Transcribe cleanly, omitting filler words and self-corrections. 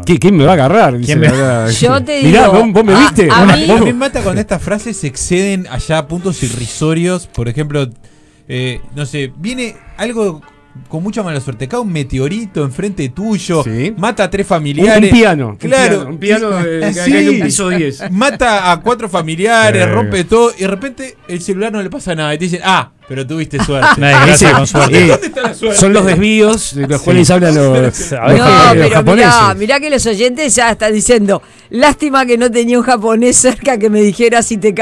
¿Quién me va a agarrar? ¿Quién me... Yo te digo. Mirá, vos me viste. A mí me mata cuando estas frases se exceden allá a puntos irrisorios. Por ejemplo, no sé, viene algo con mucha mala suerte. Cae un meteorito enfrente tuyo, Sí. mata a 3 familiares. Un piano. Claro. Un piano que Sí. hay un piso 10. Mata a 4 familiares, rompe todo. Y de repente el celular no le pasa nada. Y te dicen, pero tuviste suerte. Gracias, con suerte. ¿Dónde está la suerte? Son los desvíos de los cuales hablan los japoneses. Mirá que los oyentes ya están diciendo, lástima que no tenía un japonés cerca que me dijera si te